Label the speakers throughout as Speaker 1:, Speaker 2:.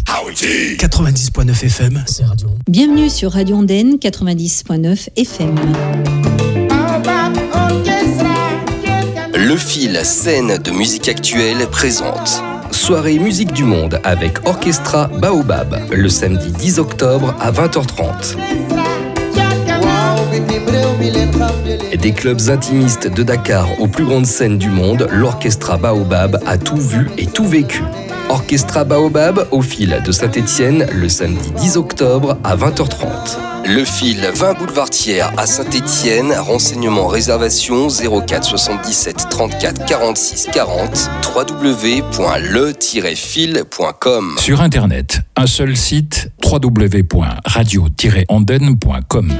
Speaker 1: 90.9 FM, c'est Radio.
Speaker 2: Bienvenue sur Radio Andenne 90.9 FM.
Speaker 3: Le Fil, scène de musique actuelle, présente Soirée musique du monde avec Orchestra Baobab, le samedi 10 octobre à 20h30. Des clubs intimistes de Dakar aux plus grandes scènes du monde, l'Orchestra Baobab a tout vu et tout vécu. Orchestra Baobab au Fil de Saint-Étienne le samedi 10 octobre à 20h30. Le Fil, 20 boulevard Thiers à Saint-Étienne. Renseignements, réservation 04 77 34 46 40 www.le-fil.com.
Speaker 4: Sur Internet, un seul site www.radio-andenne.com.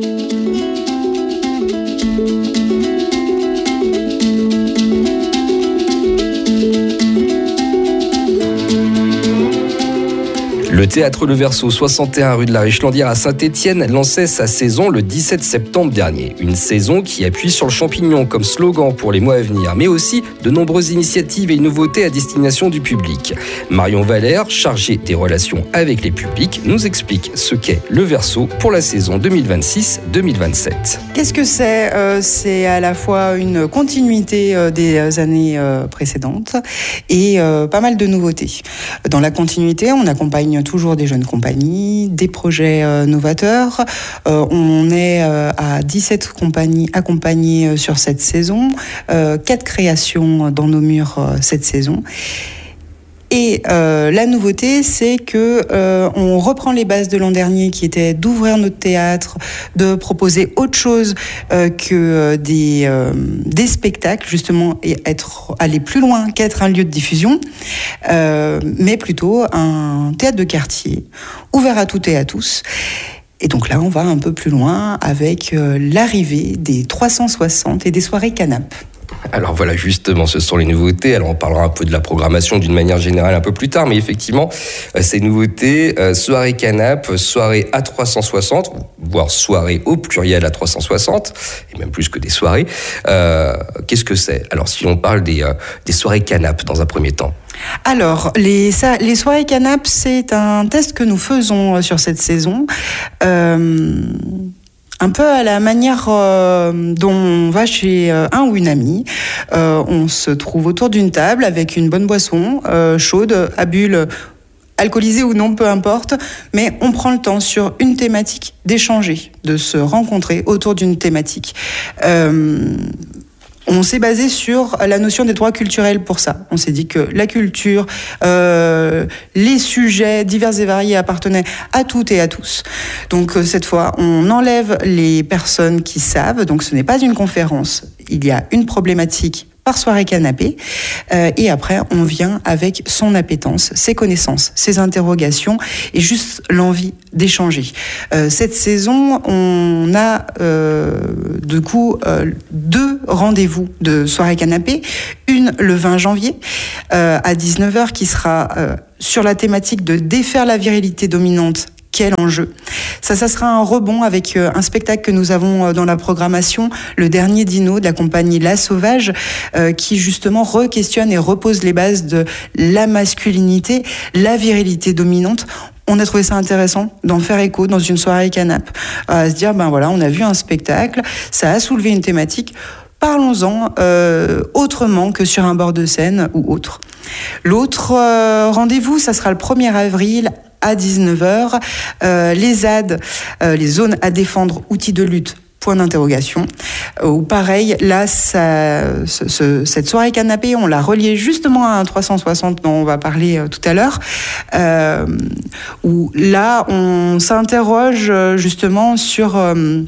Speaker 3: Le Théâtre Le Verseau, 61 rue de la Richlandière à Saint-Étienne, lançait sa saison le 17 septembre dernier. Une saison qui appuie sur le champignon comme slogan pour les mois à venir, mais aussi de nombreuses initiatives et nouveautés à destination du public. Marion Valère, chargée des relations avec les publics, nous explique ce qu'est Le Verseau pour la saison 2026-2027.
Speaker 5: Qu'est-ce que c'est ? C'est à la fois une continuité des années précédentes et pas mal de nouveautés. Dans la continuité, on accompagne toujours des jeunes compagnies, des projets novateurs. On est à 17 compagnies accompagnées sur cette saison, 4 créations dans nos murs cette saison. Et la nouveauté, c'est que on reprend les bases de l'an dernier, qui était d'ouvrir notre théâtre, de proposer autre chose que des spectacles, justement, et aller plus loin qu'être un lieu de diffusion, mais plutôt un théâtre de quartier, ouvert à toutes et à tous. Et donc là, on va un peu plus loin avec l'arrivée des 360 et des soirées canapes.
Speaker 3: Alors voilà, justement, ce sont les nouveautés. Alors on parlera un peu de la programmation d'une manière générale un peu plus tard, mais effectivement, ces nouveautés, soirée canap, soirée à 360, voire soirée au pluriel à 360, et même plus que des soirées. Qu'est-ce que c'est ? Alors si on parle des soirées canap dans un premier temps.
Speaker 5: Alors, les soirées canap, c'est un test que nous faisons sur cette saison. Un peu à la manière dont on va chez un ou une amie. On se trouve autour d'une table avec une bonne boisson chaude, à bulles, alcoolisée ou non, peu importe. Mais on prend le temps sur une thématique d'échanger, de se rencontrer autour d'une thématique. On s'est basé sur la notion des droits culturels pour ça. On s'est dit que la culture, les sujets divers et variés appartenaient à toutes et à tous. Donc cette fois, on enlève les personnes qui savent. Donc ce n'est pas une conférence. Il y a une problématique par soirée canapé, et après on vient avec son appétence, ses connaissances, ses interrogations et juste l'envie d'échanger. Cette saison, on a du coup 2 rendez-vous de soirée canapé, une le 20 janvier à 19h qui sera sur la thématique de défaire la virilité dominante. Quel enjeu. Ça sera un rebond avec un spectacle que nous avons dans la programmation, le dernier dino de la compagnie La Sauvage, qui justement re-questionne et repose les bases de la masculinité, la virilité dominante. On a trouvé ça intéressant d'en faire écho dans une soirée canap, à se dire, ben voilà, on a vu un spectacle, ça a soulevé une thématique, parlons-en autrement que sur un bord de scène ou autre. L'autre rendez-vous, ça sera le 1er avril à 19h, les ZAD, les zones à défendre, outils de lutte, point d'interrogation. Ou pareil, là, cette soirée canapé, on l'a reliée justement à un 360 dont on va parler tout à l'heure, où là, on s'interroge justement sur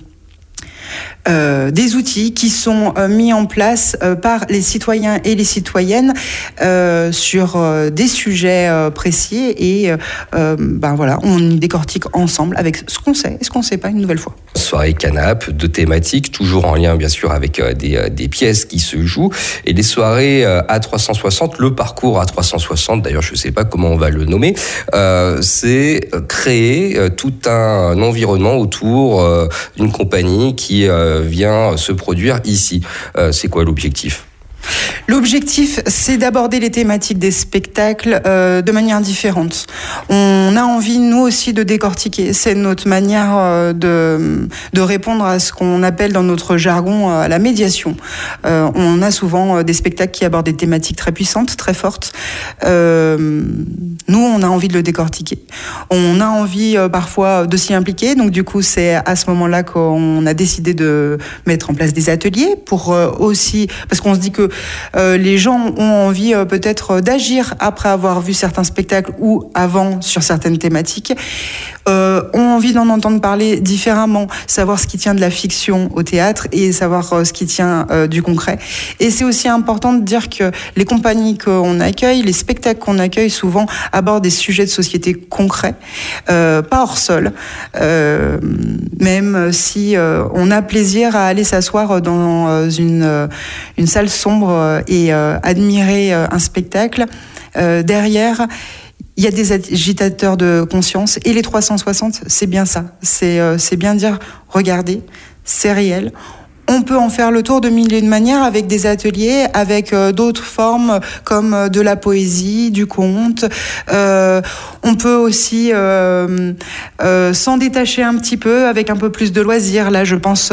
Speaker 5: des outils qui sont mis en place par les citoyens et les citoyennes sur des sujets précis et ben voilà, on y décortique ensemble avec ce qu'on sait et ce qu'on ne sait pas une nouvelle fois.
Speaker 3: Soirée canap, de thématiques, toujours en lien bien sûr avec des pièces qui se jouent, et les soirées à 360, le parcours à 360, d'ailleurs je ne sais pas comment on va le nommer, c'est créer tout un environnement autour d'une compagnie qui vient se produire ici. C'est quoi l'objectif ?
Speaker 5: L'objectif, c'est d'aborder les thématiques des spectacles de manière différente. On a envie, nous aussi, de décortiquer. C'est notre manière de répondre à ce qu'on appelle dans notre jargon la médiation. On a souvent des spectacles qui abordent des thématiques très puissantes, très fortes. Nous, on a envie de le décortiquer. On a envie parfois de s'y impliquer. Donc du coup, c'est à ce moment-là qu'on a décidé de mettre en place des ateliers pour aussi... Parce qu'on se dit que les gens ont envie peut-être d'agir après avoir vu certains spectacles ou avant sur certaines thématiques, ont envie d'en entendre parler différemment, savoir ce qui tient de la fiction au théâtre et savoir ce qui tient du concret. Et c'est aussi important de dire que les compagnies qu'on accueille, les spectacles qu'on accueille souvent abordent des sujets de société concrets, pas hors sol, même si on a plaisir à aller s'asseoir dans une salle sombre et admirer un spectacle. Derrière, il y a des agitateurs de conscience et les 360, c'est bien ça. C'est bien dire, regardez, c'est réel. On peut en faire le tour de mille et de manières avec des ateliers, avec d'autres formes comme de la poésie, du conte. On peut aussi s'en détacher un petit peu avec un peu plus de loisirs. Là, je pense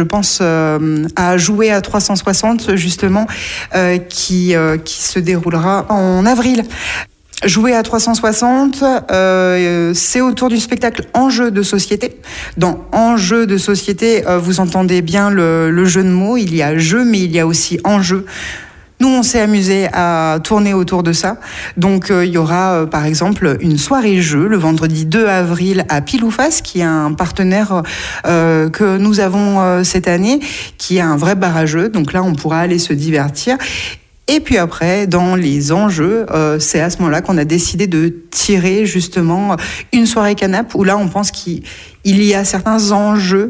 Speaker 5: à Jouer à 360 justement, qui se déroulera en avril. Jouer à 360, c'est autour du spectacle Enjeu de société. Dans Enjeu de société, vous entendez bien le jeu de mots. Il y a jeu, mais il y a aussi enjeu. Nous, on s'est amusé à tourner autour de ça. Donc, il y aura, par exemple, une soirée jeu le vendredi 2 avril à Pile ou Face, qui est un partenaire que nous avons cette année, qui est un vrai bar à jeux. Donc là, on pourra aller se divertir. Et puis après, dans les enjeux, c'est à ce moment-là qu'on a décidé de tirer justement une soirée canap, où là, on pense qu'il y a certains enjeux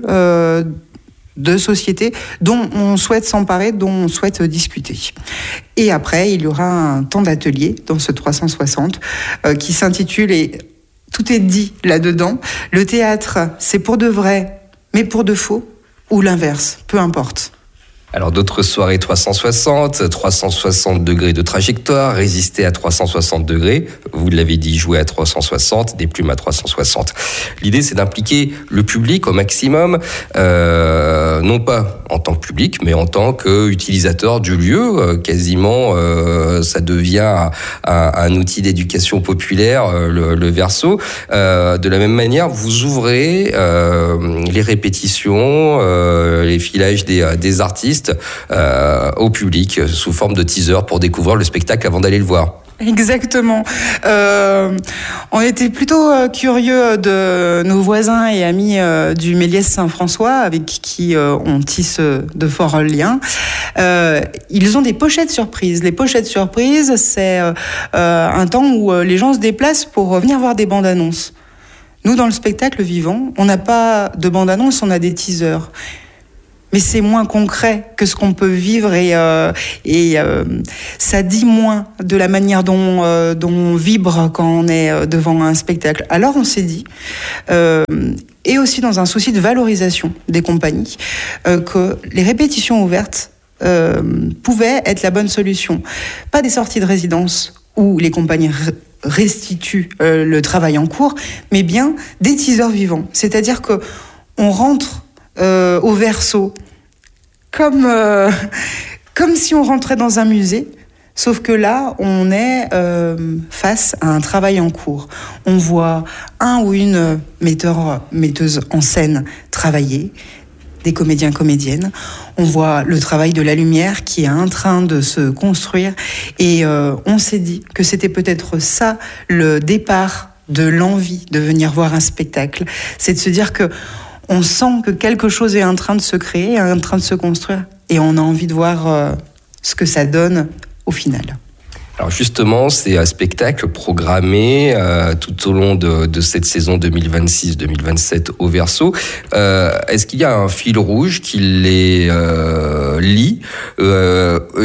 Speaker 5: de société dont on souhaite s'emparer, dont on souhaite discuter. Et après, il y aura un temps d'atelier dans ce 360 qui s'intitule, et tout est dit là-dedans, le théâtre, c'est pour de vrai, mais pour de faux, ou l'inverse, peu importe.
Speaker 3: Alors d'autres soirées 360 degrés de trajectoire, résister à 360 degrés, vous l'avez dit, jouer à 360, des plumes à 360. L'idée, c'est d'impliquer le public au maximum, non pas en tant que public, mais en tant qu'utilisateur du lieu. Quasiment, ça devient un outil d'éducation populaire, le Verso. De la même manière, vous ouvrez les répétitions, les filages des artistes au public sous forme de teaser pour découvrir le spectacle avant d'aller le voir.
Speaker 5: Exactement. On était plutôt curieux de nos voisins et amis du Méliès Saint-François, avec qui on tisse de forts liens. Ils ont des pochettes surprises. Les pochettes surprises, c'est un temps où les gens se déplacent pour venir voir des bandes annonces. Nous, dans le spectacle vivant, on n'a pas de bande annonce, on a des teasers. Mais c'est moins concret que ce qu'on peut vivre et ça dit moins de la manière dont on vibre quand on est devant un spectacle. Alors on s'est dit, et aussi dans un souci de valorisation des compagnies, que les répétitions ouvertes pouvaient être la bonne solution. Pas des sorties de résidence où les compagnies restituent le travail en cours, mais bien des teasers vivants. C'est-à-dire que on rentre au Verso comme si on rentrait dans un musée, sauf que là, on est face à un travail en cours. On voit un ou une metteuse en scène travailler, des comédiens, comédiennes. On voit le travail de la lumière qui est en train de se construire. Et on s'est dit que c'était peut-être ça, le départ de l'envie de venir voir un spectacle. C'est de se dire que on sent que quelque chose est en train de se créer, en train de se construire, et on a envie de voir ce que ça donne au final.
Speaker 3: Alors justement, c'est un spectacle programmé tout au long de cette saison 2026-2027 au Verso. Est-ce qu'il y a un fil rouge qui les lie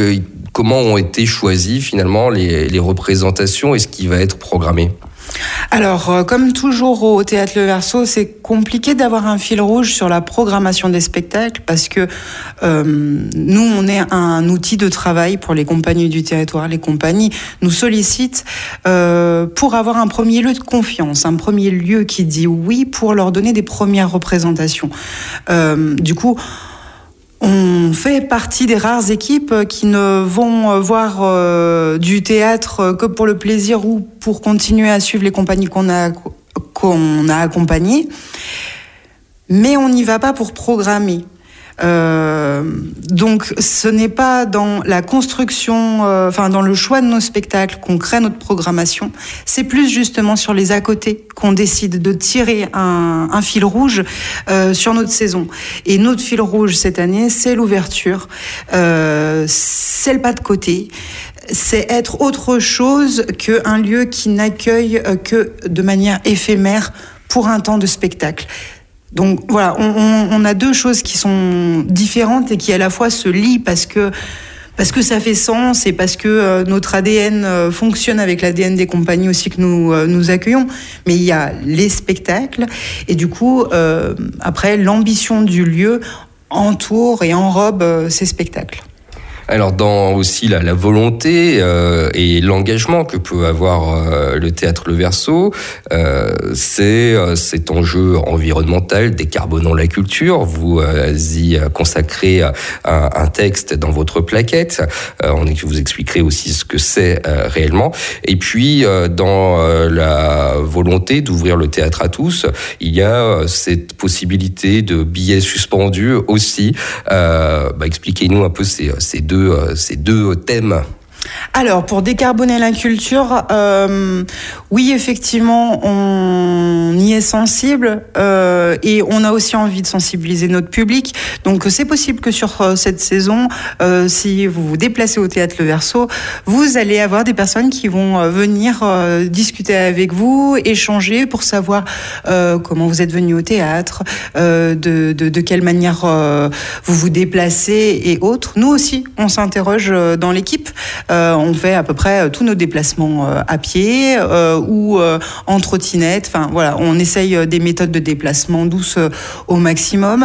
Speaker 3: comment ont été choisies finalement les représentations et ce qui va être programmé ?
Speaker 5: Alors, comme toujours au Théâtre Le Verso, c'est compliqué d'avoir un fil rouge sur la programmation des spectacles parce que nous, on est un outil de travail pour les compagnies du territoire. Les compagnies nous sollicitent pour avoir un premier lieu de confiance, un premier lieu qui dit oui pour leur donner des premières représentations. Du coup, on fait partie des rares équipes qui ne vont voir du théâtre que pour le plaisir ou pour continuer à suivre les compagnies qu'on a accompagnées. Mais on n'y va pas pour programmer. Donc ce n'est pas dans la construction, dans le choix de nos spectacles qu'on crée notre programmation, c'est plus justement sur les à côté qu'on décide de tirer un fil rouge sur notre saison. Et notre fil rouge cette année, c'est l'ouverture, c'est le pas de côté. C'est être autre chose qu'un lieu qui n'accueille que de manière éphémère pour un temps de spectacle. Donc voilà, on a deux choses qui sont différentes et qui à la fois se lient parce que ça fait sens et parce que notre ADN fonctionne avec l'ADN des compagnies aussi que nous accueillons. Mais il y a les spectacles et du coup, après, l'ambition du lieu entoure et enrobe ces spectacles.
Speaker 3: Alors dans aussi la volonté et l'engagement que peut avoir le Théâtre Le Verso, c'est cet enjeu environnemental, décarbonant la culture. Vous y consacrez un texte dans votre plaquette. Vous expliquerez aussi ce que c'est réellement. Et puis dans la volonté d'ouvrir le théâtre à tous, il y a cette possibilité de billets suspendus aussi. Expliquez-nous un peu ces deux thèmes.
Speaker 5: Alors, pour décarboner la culture, oui, effectivement, on y est sensible et on a aussi envie de sensibiliser notre public. Donc, c'est possible que sur cette saison, si vous vous déplacez au Théâtre Le Verso, vous allez avoir des personnes qui vont venir discuter avec vous, échanger pour savoir comment vous êtes venu au théâtre, de quelle manière vous vous déplacez et autres. Nous aussi, on s'interroge dans l'équipe. On fait à peu près tous nos déplacements à pied ou en trottinette. Enfin voilà, on essaye des méthodes de déplacement douces au maximum.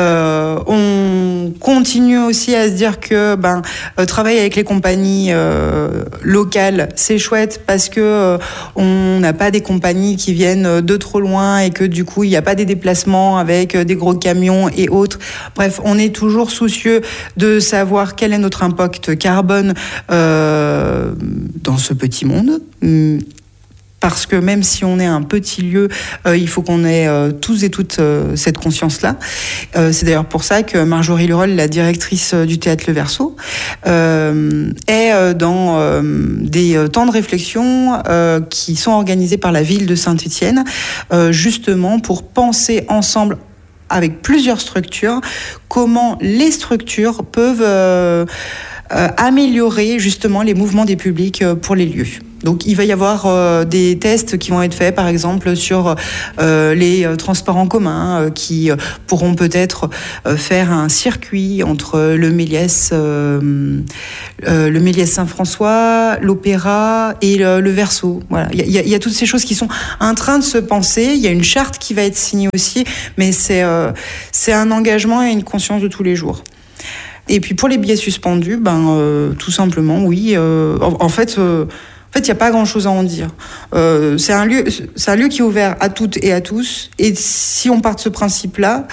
Speaker 5: On continue aussi à se dire que travailler avec les compagnies locales, c'est chouette parce que on n'a pas des compagnies qui viennent de trop loin et que du coup il n'y a pas des déplacements avec des gros camions et autres. Bref, on est toujours soucieux de savoir quel est notre impact carbone dans ce petit monde. Parce que même si on est un petit lieu, il faut qu'on ait tous et toutes cette conscience-là. C'est d'ailleurs pour ça que Marjorie Leroll, la directrice du Théâtre Le Verso, est dans des temps de réflexion qui sont organisés par la ville de Saint-Étienne, justement pour penser ensemble avec plusieurs structures, comment les structures peuvent améliorer justement les mouvements des publics pour les lieux. Donc il va y avoir des tests qui vont être faits par exemple sur les transports en commun qui pourront peut-être faire un circuit entre le Méliès Saint-François, l'Opéra et le Verso. Voilà, il y a toutes ces choses qui sont en train de se penser. Il y a une charte qui va être signée aussi, mais c'est un engagement et une conscience de tous les jours. Et puis pour les billets suspendus, tout simplement, oui. En fait, il n'y a pas grand-chose à en dire. C'est un lieu qui est ouvert à toutes et à tous. Et si on part de ce principe-là,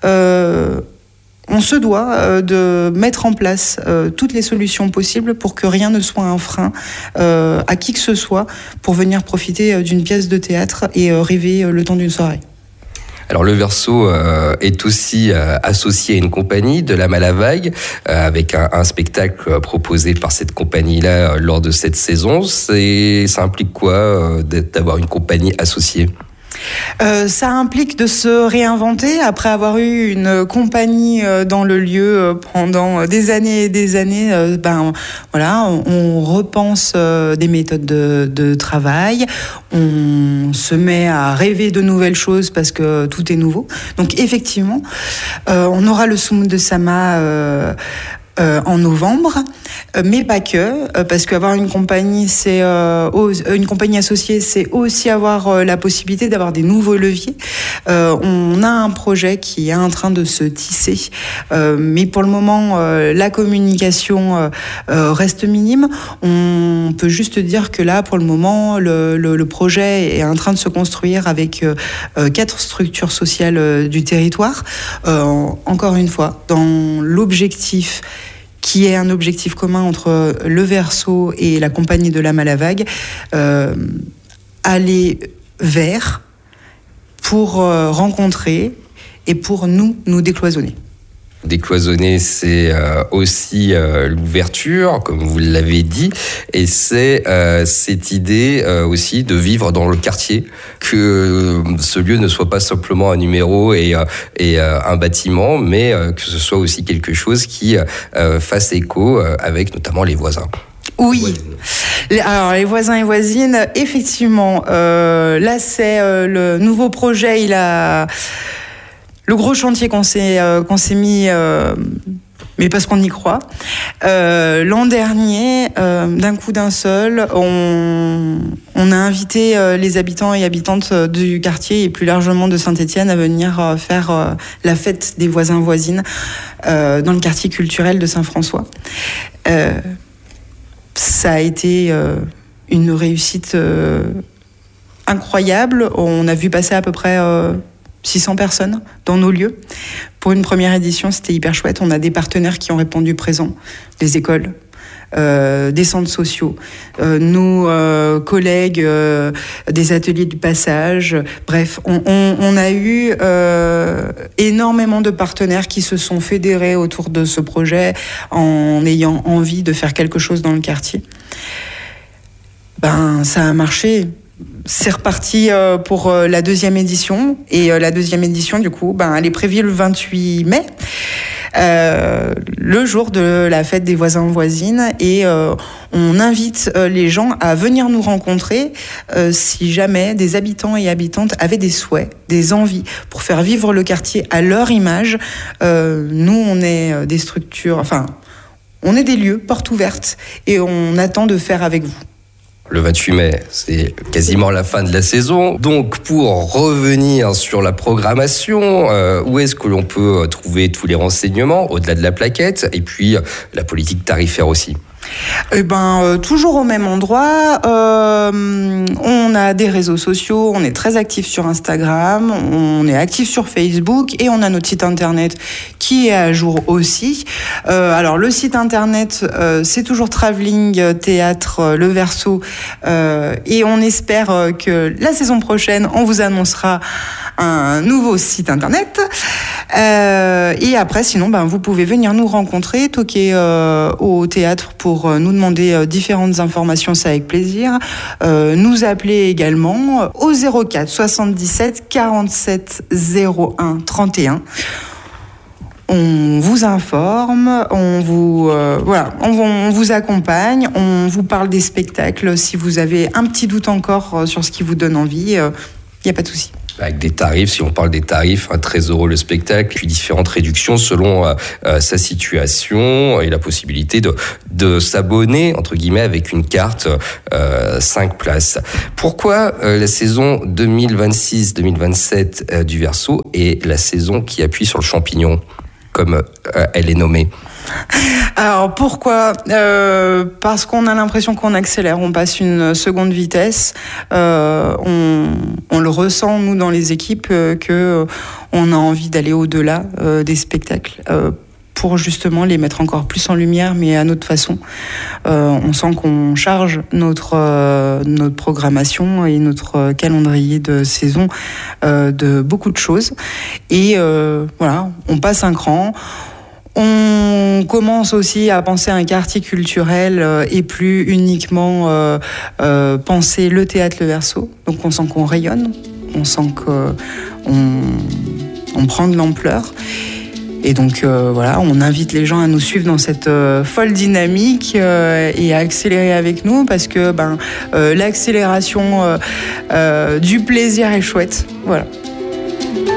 Speaker 5: on se doit de mettre en place toutes les solutions possibles pour que rien ne soit un frein à qui que ce soit pour venir profiter d'une pièce de théâtre et rêver le temps d'une soirée.
Speaker 3: Alors le Verso est aussi associé à une compagnie de la Malavague avec un spectacle proposé par cette compagnie-là lors de cette saison. Ça implique quoi d'avoir une compagnie associée ?
Speaker 5: Ça implique de se réinventer après avoir eu une compagnie dans le lieu pendant des années et des années. On repense des méthodes de travail, on se met à rêver de nouvelles choses parce que tout est nouveau. Donc effectivement, on aura le Soumoun de Sama en novembre, mais pas que, parce qu'avoir une compagnie, une compagnie associée, c'est aussi avoir la possibilité d'avoir des nouveaux leviers. On a un projet qui est en train de se tisser, mais pour le moment, la communication reste minime. On peut juste dire que là, pour le moment, le projet est en train de se construire avec 4 structures sociales du territoire. Encore une fois, dans l'objectif qui est un objectif commun entre le Verseau et la compagnie de la Malavag, aller vers pour rencontrer et pour nous décloisonner.
Speaker 3: Décloisonner, c'est aussi l'ouverture, comme vous l'avez dit, et c'est cette idée aussi de vivre dans le quartier, que ce lieu ne soit pas simplement un numéro et un bâtiment, mais que ce soit aussi quelque chose qui fasse écho avec notamment les voisins.
Speaker 5: Oui. Alors les voisins et voisines, effectivement, là c'est le nouveau projet, le gros chantier qu'on s'est mis, mais parce qu'on y croit. L'an dernier, d'un coup d'un seul, on a invité les habitants et habitantes du quartier et plus largement de Saint-Étienne à venir faire la fête des voisins-voisines dans le quartier culturel de Saint-François. Ça a été une réussite incroyable. On a vu passer à peu près 600 personnes dans nos lieux. Pour une première édition, c'était hyper chouette. On a des partenaires qui ont répondu présents, des écoles, des centres sociaux, nos collègues des ateliers du passage. Bref, on a eu énormément de partenaires qui se sont fédérés autour de ce projet en ayant envie de faire quelque chose dans le quartier. Ça a marché. C'est reparti pour la 2e édition. Et la 2e édition, du coup, elle est prévue le 28 mai, le jour de la fête des voisins-voisines. Et on invite les gens à venir nous rencontrer si jamais des habitants et habitantes avaient des souhaits, des envies pour faire vivre le quartier à leur image. Nous, on est des structures, on est des lieux, portes ouvertes, et on attend de faire avec vous.
Speaker 3: Le 28 mai, c'est quasiment la fin de la saison. Donc, pour revenir sur la programmation, où est-ce que l'on peut trouver tous les renseignements, au-delà de la plaquette, et puis la politique tarifaire aussi ?
Speaker 5: Toujours au même endroit. On a des réseaux sociaux, on est très actifs sur Instagram, on est actifs sur Facebook et on a notre site internet qui est à jour aussi. Alors le site internet, c'est toujours Travelling Théâtre Le Verseau et on espère que la saison prochaine, on vous annoncera un nouveau site internet. Et après, sinon, vous pouvez venir nous rencontrer, toquer au théâtre pour nous demander différentes informations, c'est avec plaisir. Nous appeler également au 04 77 47 01 31. On vous informe, on vous accompagne, on vous parle des spectacles. Si vous avez un petit doute encore sur ce qui vous donne envie, il n'y a pas de souci.
Speaker 3: Avec des tarifs, si on parle des tarifs, 13 € le spectacle, puis différentes réductions selon sa situation et la possibilité de s'abonner, entre guillemets, avec une carte 5 places. Pourquoi la saison 2026-2027 du Verseau est la saison qui appuie sur le champignon, comme elle est nommée ?
Speaker 5: Alors pourquoi ? Parce qu'on a l'impression qu'on accélère, on passe une seconde vitesse. On le ressent nous dans les équipes que on a envie d'aller au-delà des spectacles pour justement les mettre encore plus en lumière, mais à notre façon. On sent qu'on charge notre programmation et notre calendrier de saison de beaucoup de choses. Et on passe un cran. On commence aussi à penser à un quartier culturel et plus uniquement penser le théâtre Le Verseau. Donc on sent qu'on rayonne, on sent qu'on prend de l'ampleur. Et donc on invite les gens à nous suivre dans cette folle dynamique et à accélérer avec nous parce que l'accélération du plaisir est chouette. Voilà.